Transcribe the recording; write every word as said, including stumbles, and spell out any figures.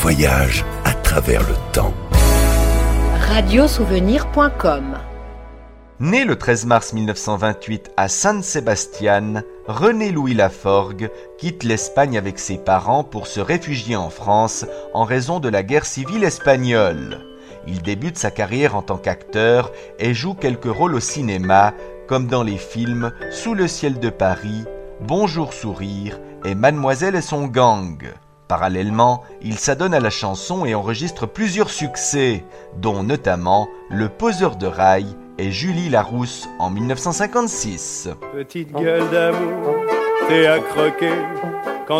voyage à travers le temps. radiosouvenir point com. Né le treize mars mille neuf cent vingt-huit à San Sebastian, René-Louis Laforgue quitte l'Espagne avec ses parents pour se réfugier en France en raison de la guerre civile espagnole. Il débute sa carrière en tant qu'acteur et joue quelques rôles au cinéma, comme dans les films Sous le ciel de Paris, Bonjour sourire et Mademoiselle et son gang. Parallèlement, il s'adonne à la chanson et enregistre plusieurs succès, dont notamment Le poseur de rail et Julie Larousse en mille neuf cent cinquante-six. Petite gueule d'amour, t'es à croquer,